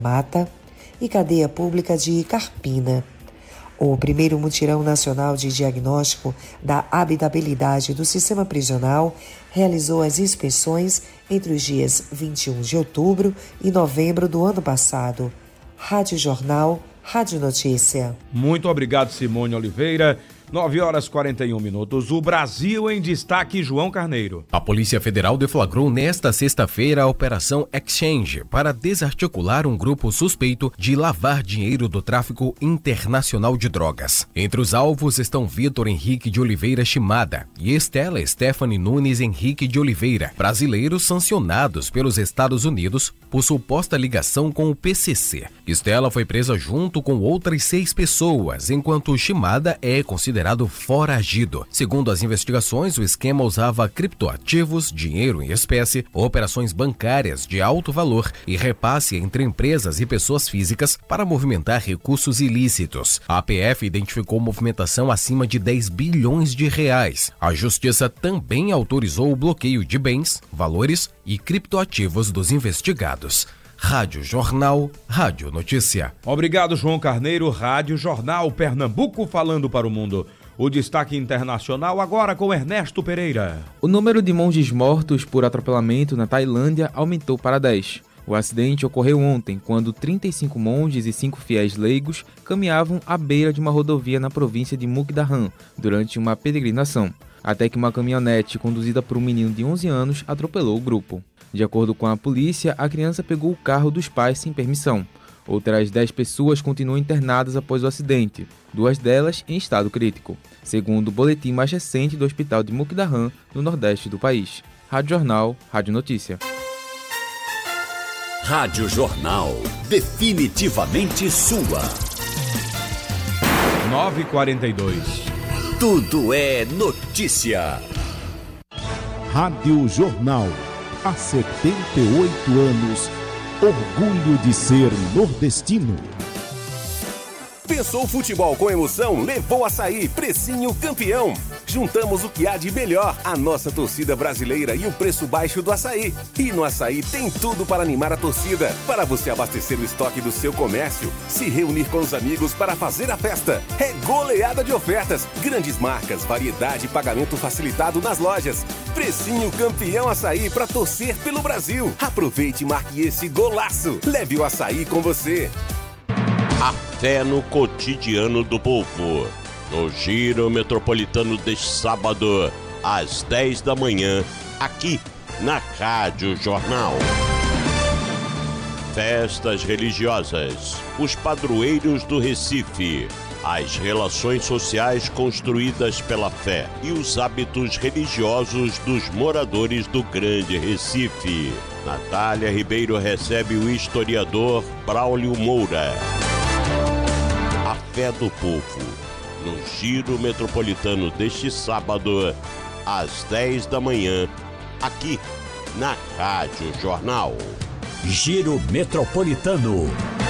Mata e Cadeia Pública de Carpina. O primeiro mutirão nacional de diagnóstico da habitabilidade do sistema prisional realizou as inspeções entre os dias 21 de outubro e novembro do ano passado. Rádio Jornal, Rádio Notícia. Muito obrigado, Simone Oliveira. 9h41. O Brasil em destaque, João Carneiro. A Polícia Federal deflagrou nesta sexta-feira a Operação Exchange para desarticular um grupo suspeito de lavar dinheiro do tráfico internacional de drogas. Entre os alvos estão Vitor Henrique de Oliveira Shimada e Estela Stephanie Nunes Henrique de Oliveira, brasileiros sancionados pelos Estados Unidos por suposta ligação com o PCC. Estela foi presa junto com outras 6 pessoas, enquanto Shimada é considerado foragido. Segundo as investigações, o esquema usava criptoativos, dinheiro em espécie, operações bancárias de alto valor e repasse entre empresas e pessoas físicas para movimentar recursos ilícitos. A APF identificou movimentação acima de 10 bilhões de reais. A Justiça também autorizou o bloqueio de bens, valores e criptoativos dos investigados. Rádio Jornal, Rádio Notícia. Obrigado, João Carneiro. Rádio Jornal, Pernambuco falando para o mundo. O destaque internacional agora com Ernesto Pereira. O número de monges mortos por atropelamento na Tailândia aumentou para 10. O acidente ocorreu ontem, quando 35 monges e 5 fiéis leigos caminhavam à beira de uma rodovia na província de Mukdahan, durante uma peregrinação, até que uma caminhonete conduzida por um menino de 11 anos atropelou o grupo. De acordo com a polícia, a criança pegou o carro dos pais sem permissão. Outras 10 pessoas continuam internadas após o acidente, 2 delas em estado crítico, segundo o boletim mais recente do Hospital de Mukdahan, no nordeste do país. Rádio Jornal, Rádio Notícia. Rádio Jornal, definitivamente sua. 9h42. Tudo é notícia. Rádio Jornal. Há 78 anos, orgulho de ser nordestino. Pensou futebol com emoção? Levou Açaí, precinho campeão. Juntamos o que há de melhor, a nossa torcida brasileira e o preço baixo do açaí. E no Açaí tem tudo para animar a torcida, para você abastecer o estoque do seu comércio, se reunir com os amigos para fazer a festa. É goleada de ofertas, grandes marcas, variedade e pagamento facilitado nas lojas. Precinho campeão Açaí para torcer pelo Brasil. Aproveite e marque esse golaço. Leve o Açaí com você. A fé no cotidiano do povo. No Giro Metropolitano deste sábado, às 10 da manhã, aqui na Rádio Jornal. Festas religiosas, os padroeiros do Recife, as relações sociais construídas pela fé e os hábitos religiosos dos moradores do Grande Recife. Natália Ribeiro recebe o historiador Braulio Moura. A fé do povo, no Giro Metropolitano deste sábado, às 10 da manhã, aqui na Rádio Jornal. Giro Metropolitano.